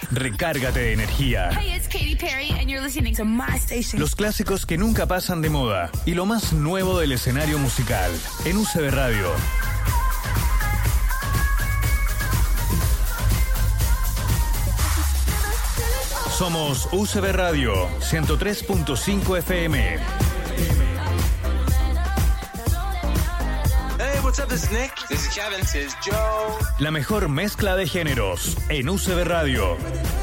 Recárgate de energía. Hey, it's Katy Perry and you're listening to my station. Los clásicos que nunca pasan de moda y lo más nuevo del escenario musical en UCB Radio. Somos UCB Radio 103.5 FM. What's up, this is Nick. This is Kevin. This is Joe. La mejor mezcla de géneros en UCB Radio.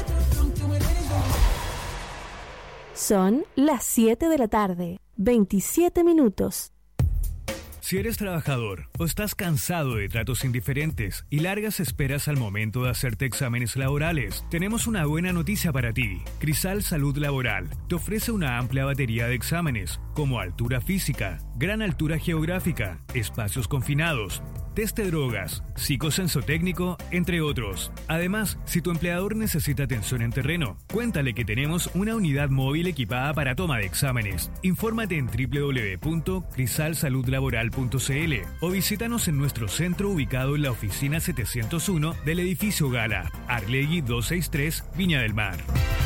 Son las 7 de la tarde, 27 minutos. Si eres trabajador o estás cansado de tratos indiferentes y largas esperas al momento de hacerte exámenes laborales, tenemos una buena noticia para ti. Crisal Salud Laboral te ofrece una amplia batería de exámenes como altura física, gran altura geográfica, espacios confinados, test de drogas, psicosensotécnico, entre otros. Además, si tu empleador necesita atención en terreno, cuéntale que tenemos una unidad móvil equipada para toma de exámenes. Infórmate en www.crisalsaludlaboral.cl o visítanos en nuestro centro ubicado en la oficina 701 del edificio Gala, Arlegui 263, Viña del Mar.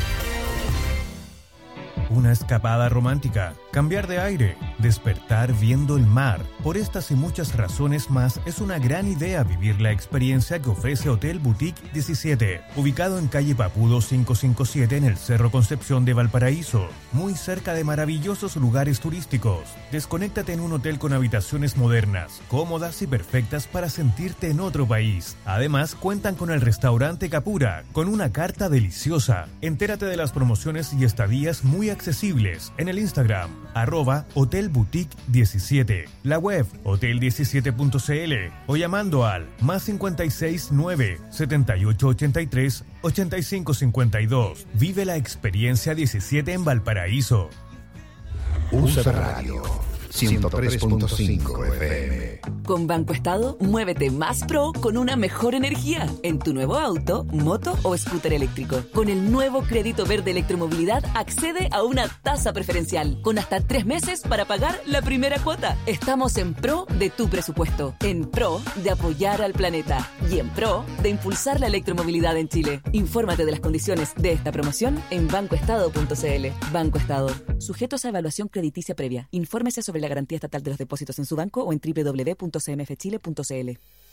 Una escapada romántica, cambiar de aire, despertar viendo el mar. Por estas y muchas razones más, es una gran idea vivir la experiencia que ofrece Hotel Boutique 17, ubicado en calle Papudo 557 en el Cerro Concepción de Valparaíso, muy cerca de maravillosos lugares turísticos. Desconéctate en un hotel con habitaciones modernas, cómodas y perfectas para sentirte en otro país. Además, cuentan con el restaurante Capura, con una carta deliciosa. Entérate de las promociones y estadías muy accesibles en el Instagram, @hotelboutique17, la web hotel17.cl o llamando al +56 9 7883 8552. Vive la experiencia 17 en Valparaíso. UCB Radio 103.5 FM. Con Banco Estado, muévete más pro con una mejor energía en tu nuevo auto, moto o scooter eléctrico. Con el nuevo crédito verde electromovilidad, accede a una tasa preferencial con hasta 3 meses para pagar la primera cuota. Estamos en pro de tu presupuesto, en pro de apoyar al planeta y en pro de impulsar la electromovilidad en Chile. Infórmate de las condiciones de esta promoción en bancoestado.cl. Banco Estado. Sujetos a evaluación crediticia previa. Infórmese sobre la garantía estatal de los depósitos en su banco o en www.cmfchile.cl.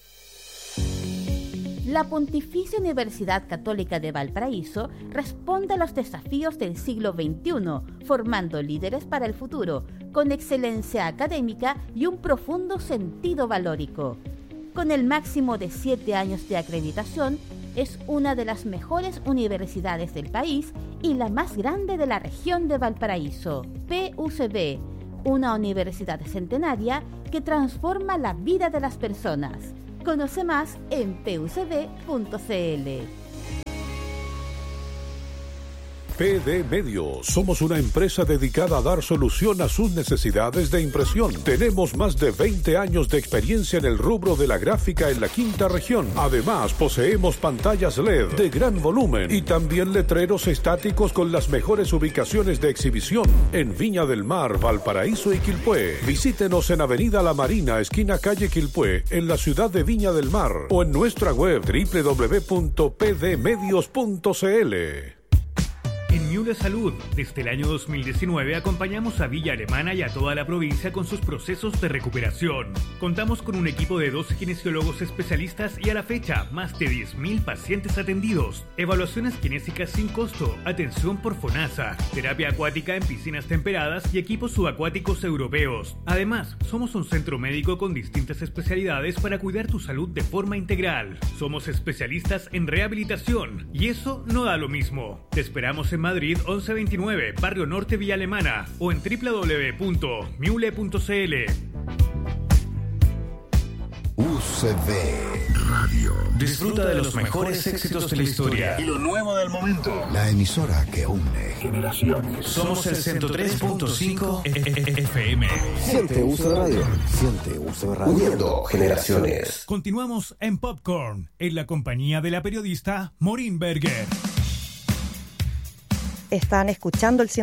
La Pontificia Universidad Católica de Valparaíso responde a los desafíos del siglo XXI, formando líderes para el futuro, con excelencia académica y un profundo sentido valórico. Con el máximo de 7 años de acreditación, es una de las mejores universidades del país y la más grande de la región de Valparaíso. PUCB, una universidad centenaria que transforma la vida de las personas. Conoce más en pucb.cl. PD Medios. Somos una empresa dedicada a dar solución a sus necesidades de impresión. Tenemos más de 20 años de experiencia en el rubro de la gráfica en la quinta región. Además, poseemos pantallas LED de gran volumen y también letreros estáticos con las mejores ubicaciones de exhibición en Viña del Mar, Valparaíso y Quilpué. Visítenos en Avenida La Marina, esquina calle Quilpué, en la ciudad de Viña del Mar, o en nuestra web www.pdmedios.cl. En Miule Salud, desde el año 2019 acompañamos a Villa Alemana y a toda la provincia con sus procesos de recuperación. Contamos con un equipo de 12 kinesiólogos especialistas y a la fecha, más de 10.000 pacientes atendidos. Evaluaciones kinésicas sin costo, atención por FONASA, terapia acuática en piscinas temperadas y equipos subacuáticos europeos. Además, somos un centro médico con distintas especialidades para cuidar tu salud de forma integral. Somos especialistas en rehabilitación y eso no da lo mismo. Te esperamos en Madrid 1129, Barrio Norte, Villa Alemana, o en www.miule.cl. UCB Radio. Disfruta de los mejores éxitos de la historia y lo nuevo del momento. La emisora que une generaciones. Somos el 103.5 FM. Siente UCB Radio. Siente UCB Radio. Uniendo generaciones. Continuamos en Popcorn, en la compañía de la periodista Maureen Berger. Están escuchando el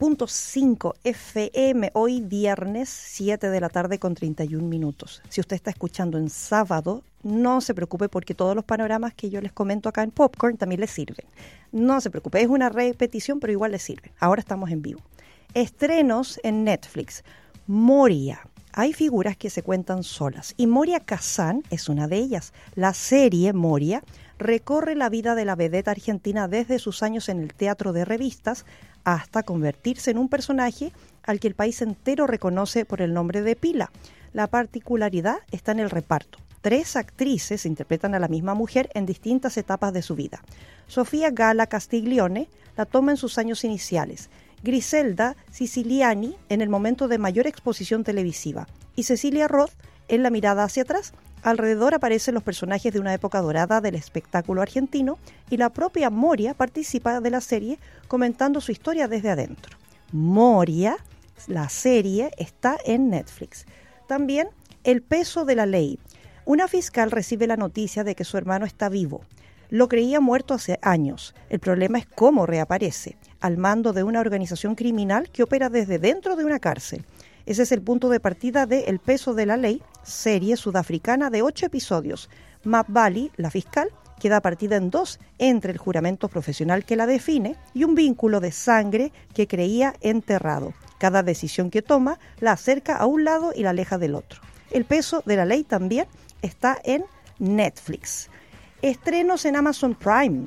103.5 FM, hoy viernes 7 de la tarde con 31 minutos. Si usted está escuchando en sábado, no se preocupe porque todos los panoramas que yo les comento acá en Popcorn también les sirven. No se preocupe, es una repetición, pero igual les sirven. Ahora estamos en vivo. Estrenos en Netflix. Moria. Hay figuras que se cuentan solas y Moria Kazan es una de ellas. La serie Moria recorre la vida de la vedette argentina desde sus años en el teatro de revistas hasta convertirse en un personaje al que el país entero reconoce por el nombre de Pila. La particularidad está en el reparto. 3 actrices interpretan a la misma mujer en distintas etapas de su vida. Sofía Gala Castiglione la toma en sus años iniciales, Griselda Siciliani en el momento de mayor exposición televisiva y Cecilia Roth en la mirada hacia atrás. Alrededor aparecen los personajes de una época dorada del espectáculo argentino y la propia Moria participa de la serie comentando su historia desde adentro. Moria, la serie, está en Netflix. También El peso de la ley. Una fiscal recibe la noticia de que su hermano está vivo. Lo creía muerto hace años. El problema es cómo reaparece, al mando de una organización criminal que opera desde dentro de una cárcel. Ese es el punto de partida de El peso de la ley, serie sudafricana de 8 episodios. Mabali, la fiscal, queda partida en 2 entre el juramento profesional que la define y un vínculo de sangre que creía enterrado. Cada decisión que toma la acerca a un lado y la aleja del otro. El peso de la ley también está en Netflix. Estrenos en Amazon Prime.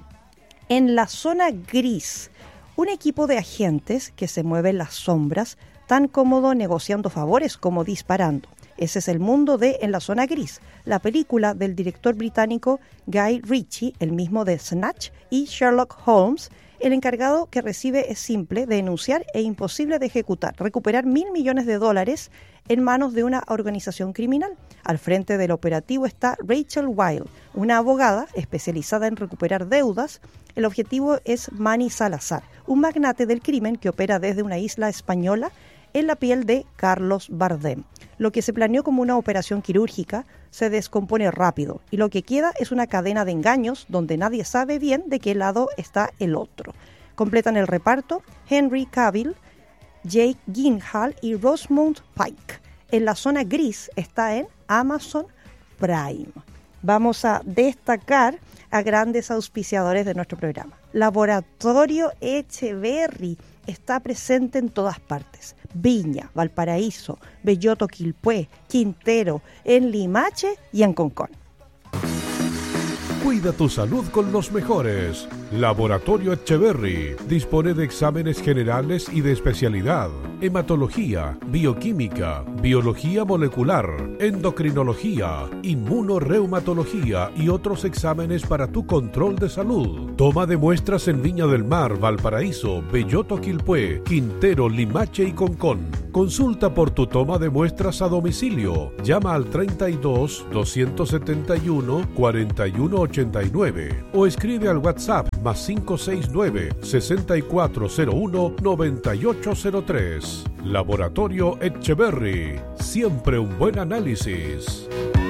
En la zona gris, un equipo de agentes que se mueve en las sombras, tan cómodo negociando favores como disparando. Ese es el mundo de En la zona gris, la película del director británico Guy Ritchie, el mismo de Snatch y Sherlock Holmes. El encargado que recibe es simple de enunciar e imposible de ejecutar, recuperar $1.000 millones en manos de una organización criminal. Al frente del operativo está Rachel Wilde, una abogada especializada en recuperar deudas. El objetivo es Manny Salazar, un magnate del crimen que opera desde una isla española en la piel de Carlos Bardem. Lo que se planeó como una operación quirúrgica se descompone rápido y lo que queda es una cadena de engaños donde nadie sabe bien de qué lado está el otro. Completan el reparto Henry Cavill, Jake Gyllenhaal y Rosamund Pike. En la zona gris está en Amazon Prime. Vamos a destacar a grandes auspiciadores de nuestro programa. Laboratorio Echeverry está presente en todas partes. Viña, Valparaíso, Belloto, Quilpué, Quintero, en Limache y en Concón. Cuida tu salud con los mejores. Laboratorio Echeverry dispone de exámenes generales y de especialidad, hematología, bioquímica, biología molecular, endocrinología, inmunorreumatología y otros exámenes para tu control de salud. Toma de muestras en Viña del Mar, Valparaíso, Belloto, Quilpué, Quintero, Limache y Concón. Consulta por tu toma de muestras a domicilio. Llama al 32 271 4189 o escribe al WhatsApp más 569-6401-9803. Laboratorio Echeverry. Siempre un buen análisis.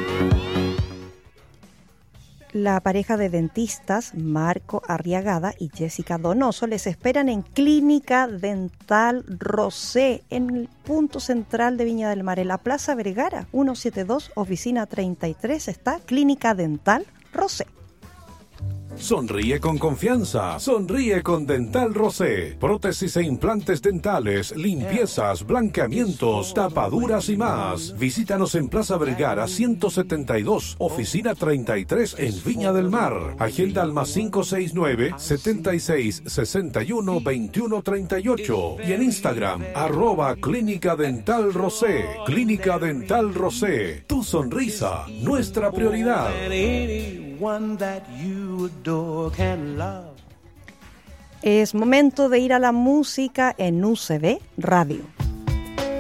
La pareja de dentistas Marco Arriagada y Jessica Donoso les esperan en Clínica Dental Rosé, en el punto central de Viña del Mar, en la Plaza Vergara, 172, oficina 33, está Clínica Dental Rosé. Sonríe con confianza, sonríe con Dental Rosé. Prótesis e implantes dentales, limpiezas, blanqueamientos, tapaduras y más. Visítanos en Plaza Vergara 172, oficina 33 en Viña del Mar. Agenda al más 569-7661-2138 y en Instagram @Clínica Dental Rosé. Clínica Dental Rosé, tu sonrisa, nuestra prioridad. Es momento de ir a la música en UCB Radio.